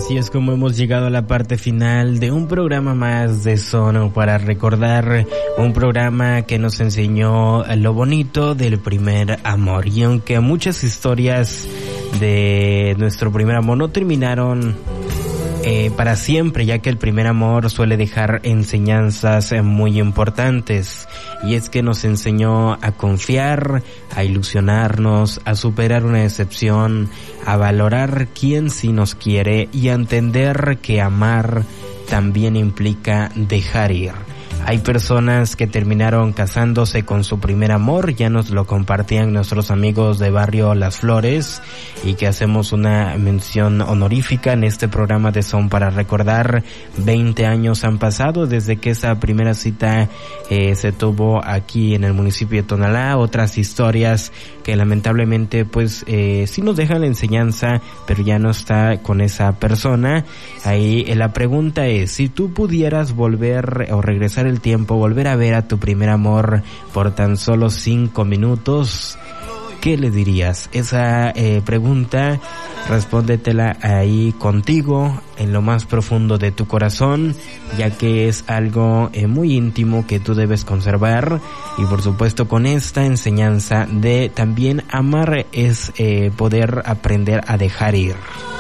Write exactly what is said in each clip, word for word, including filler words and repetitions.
así es como hemos llegado a la parte final de un programa más de Son para Recordar, un programa que nos enseñó lo bonito del primer amor. Y aunque muchas historias de nuestro primer amor no terminaron Eh, para siempre, ya que el primer amor suele dejar enseñanzas eh, muy importantes, y es que nos enseñó a confiar, a ilusionarnos, a superar una decepción, a valorar quién sí nos quiere y a entender que amar también implica dejar ir. Hay personas que terminaron casándose con su primer amor, ya nos lo compartían nuestros amigos de Barrio Las Flores, y que hacemos una mención honorífica en este programa de Son para Recordar. veinte años han pasado desde que esa primera cita eh, se tuvo aquí en el municipio de Tonalá. Otras historias que lamentablemente pues eh, sí nos dejan la enseñanza, pero ya no está con esa persona. Ahí eh, la pregunta es, si tú pudieras volver o regresar el tiempo, volver a ver a tu primer amor por tan solo cinco minutos, ¿qué le dirías? Esa eh, pregunta, respóndetela ahí contigo, en lo más profundo de tu corazón, ya que es algo eh, muy íntimo que tú debes conservar. Y por supuesto, con esta enseñanza de también amar es eh, poder aprender a dejar ir.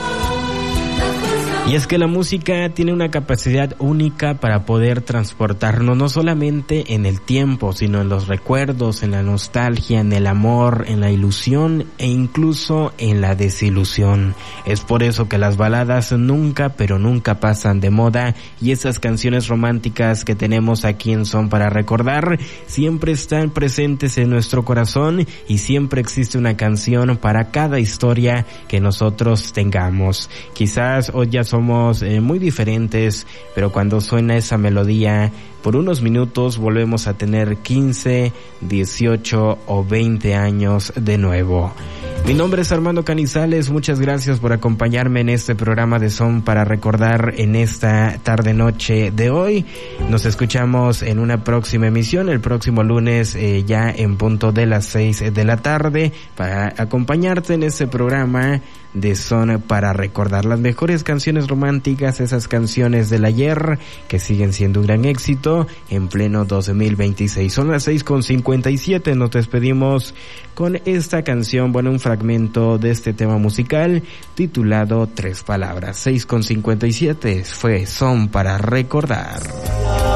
Y es que la música tiene una capacidad única para poder transportarnos no solamente en el tiempo, sino en los recuerdos, en la nostalgia, en el amor, en la ilusión e incluso en la desilusión. Es por eso que las baladas nunca, pero nunca pasan de moda, y esas canciones románticas que tenemos aquí en Son para Recordar siempre están presentes en nuestro corazón, y siempre existe una canción para cada historia que nosotros tengamos. Quizás hoy ya somos Somos eh, muy diferentes, pero cuando suena esa melodía, por unos minutos volvemos a tener quince, dieciocho o veinte años de nuevo. Mi nombre es Armando Canizales, muchas gracias por acompañarme en este programa de Son para Recordar en esta tarde noche de hoy. Nos escuchamos en una próxima emisión, el próximo lunes eh, ya en punto de las seis de la tarde, para acompañarte en este programa de Son para Recordar las mejores canciones románticas, esas canciones del ayer que siguen siendo un gran éxito en pleno dos mil veintiséis. Son las seis con cincuenta y siete, nos despedimos con esta canción, bueno, un fragmento de este tema musical titulado Tres Palabras. Seis con cincuenta y siete, fue Son para Recordar.